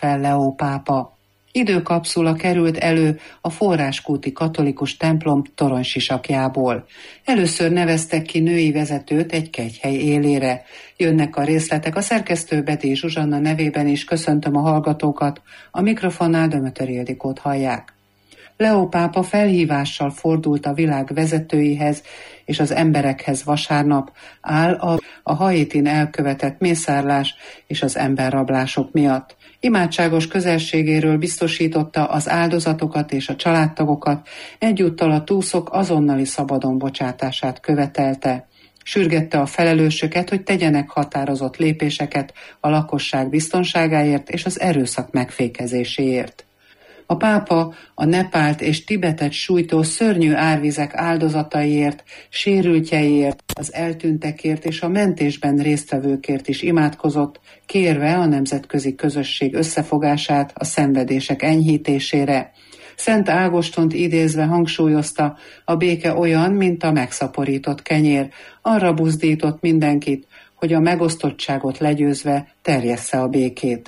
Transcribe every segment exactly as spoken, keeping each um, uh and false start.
fel Leó pápa. Időkapszula került elő a forráskúti katolikus templom toronysisakjából. Először neveztek ki női vezetőt egy kegyhely élére. Jönnek a részletek, a szerkesztő Bedély Zsuzsanna nevében is köszöntöm a hallgatókat, a mikrofonnál Dömötör Ildikót hallják. Leó pápa felhívással fordult a világ vezetőihez és az emberekhez vasárnap áll a, a Haitin elkövetett mészárlás és az emberrablások miatt. Imádságos közelségéről biztosította az áldozatokat és a családtagokat, egyúttal a túszok azonnali szabadon bocsátását követelte. Sürgette a felelősöket, hogy tegyenek határozott lépéseket a lakosság biztonságáért és az erőszak megfékezéséért. A pápa a Nepált és Tibetet sújtó szörnyű árvizek áldozataiért, sérültjeiért, az eltűntekért és a mentésben résztvevőkért is imádkozott, kérve a nemzetközi közösség összefogását a szenvedések enyhítésére. Szent Ágostont idézve hangsúlyozta, a béke olyan, mint a megszaporított kenyér, arra buzdított mindenkit, hogy a megosztottságot legyőzve terjessze a békét.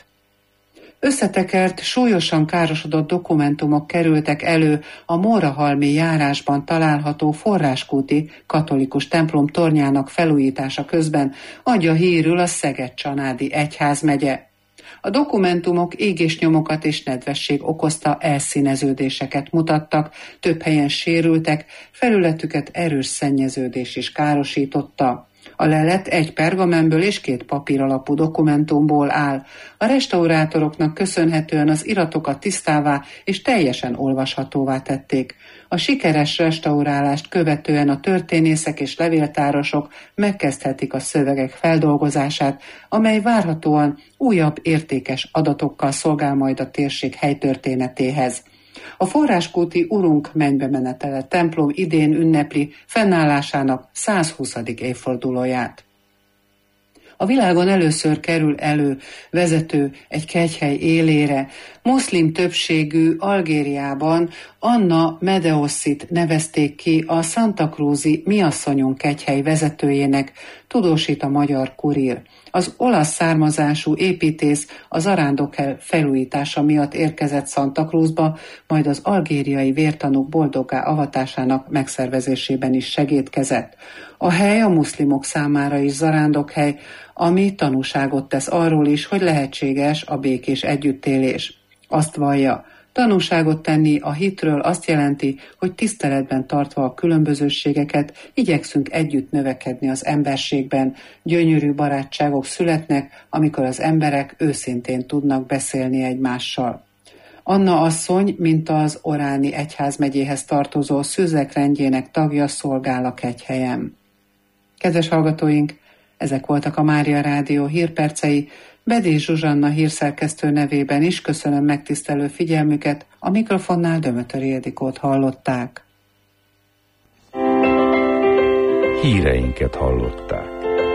Összetekert, súlyosan károsodott dokumentumok kerültek elő a Mórahalmi járásban található forráskúti katolikus templom tornyának felújítása közben, adja hírül a Szeged-Csanádi egyházmegye. A dokumentumok égésnyomokat és nedvesség okozta elszíneződéseket mutattak, több helyen sérültek, felületüket erős szennyeződés is károsította. A lelet egy pergamenből és két papír alapú dokumentumból áll. A restaurátoroknak köszönhetően az iratokat tisztává és teljesen olvashatóvá tették. A sikeres restaurálást követően a történészek és levéltárosok megkezdhetik a szövegek feldolgozását, amely várhatóan újabb értékes adatokkal szolgál majd a térség helytörténetéhez. A forráskúti Urunk mennybe menetele templom idén ünnepli fennállásának százhuszadik évfordulóját. A világon először kerül elő vezető egy kegyhely élére. Muszlim többségű Algériában Anna Medeoszit nevezték ki a Santa Cruzi Miasszonyon kegyhely vezetőjének, tudósít a Magyar Kurír. Az olasz származású építész a zarándokhely felújítása miatt érkezett Santa Cruzba, majd az algériai vértanúk boldoggá avatásának megszervezésében is segédkezett. A hely a muszlimok számára is zarándokhely, ami tanúságot tesz arról is, hogy lehetséges a békés együttélés. Azt vallja, tanúságot tenni a hitről azt jelenti, hogy tiszteletben tartva a különbözőségeket igyekszünk együtt növekedni az emberségben. Gyönyörű barátságok születnek, amikor az emberek őszintén tudnak beszélni egymással. Anna asszony, mint az Oráni egyházmegyéhez tartozó szűzek rendjének tagja, szolgál a kegyhelyen. Kedves hallgatóink, ezek voltak a Mária Rádió hírpercei. Bedély Zsuzsanna hírszerkesztő nevében is köszönöm megtisztelő figyelmüket, a mikrofonnál Dömötör Ildikót hallották. Híreinket hallották.